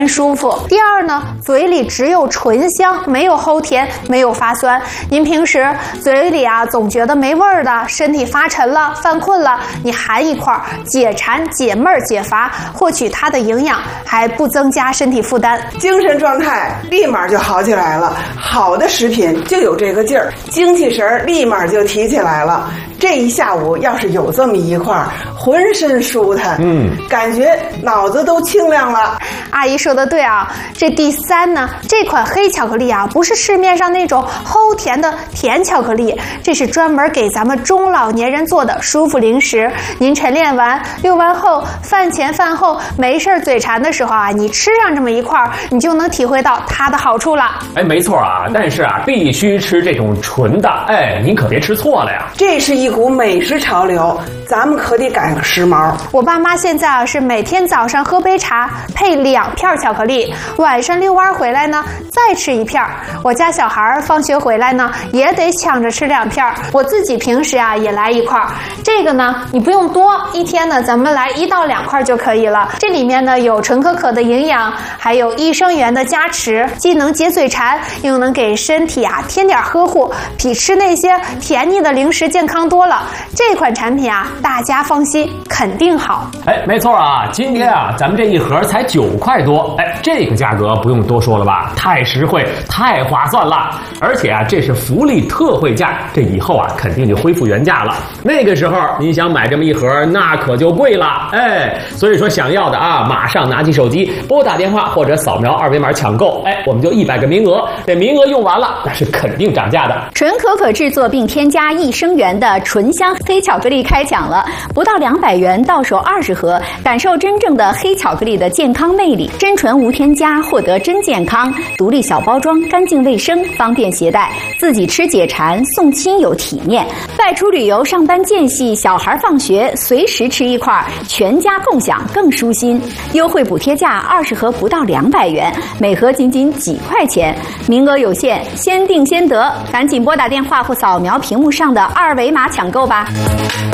舒服。第二呢，嘴里只有醇香，没有齁甜，没有发酸。您平时嘴里总觉得没味儿的，身体发沉了、犯困了，你含一块，解馋、解闷儿、解乏，获取它的营养，还不增加身体负担， 精神状态立马就好起来了。好的食品就有这个劲儿，精气神立马就提起来了。这一下午要是有这么一块，浑身舒坦，感觉脑子都清亮了。 阿姨说的对啊，这第三呢，这款黑巧克力不是市面上那种齁甜的甜巧克力，这是专门给咱们中老年人做的舒服零食。您晨练完、遛完后、饭前饭后没事嘴馋的时候你吃上这么一块，你就能体会到它的好处了。 没错但是必须吃这种纯的，您可别吃错了呀。 这是一股美食潮流，咱们可得赶个时髦。 我爸妈现在是每天早上喝杯茶，配2片巧克力，晚上遛弯回来呢再吃1片。我家小孩放学回来呢也得抢着吃2片，我自己平时也来1块。这个呢你不用多，一天呢咱们来1到2块就可以了。这里面呢有纯可可的营养，还有益生元的加持，既能解嘴馋，又能给身体添点呵护，比吃那些甜腻的零食健康多了。这款产品大家放心，肯定好。 没错今天咱们这一盒才9块多，这个价格不用多说了吧，太实惠，太划算了。而且这是福利特惠价，这以后肯定就恢复原价了。那个时候您想买这么一盒，那可就贵了。所以说想要的马上拿起手机拨打电话或者扫描2维码抢购，我们就100个名额，这名额用完了那是肯定涨价的。 纯可可制作并添加益生元的醇香黑巧克力开抢了，不到200元到手20盒，感受真正的黑巧克力的健康魅力。真纯无添加，获得真健康，独立小包装，干净卫生，方便携带，自己吃解馋，送亲友体面。外出旅游、上班间隙、小孩放学，随时吃1块，全家共享更舒心。优惠补贴价20盒不到200元，每盒仅几块钱，名额有限，先定先得，赶紧拨打电话或扫描屏幕上的2维码抢购吧。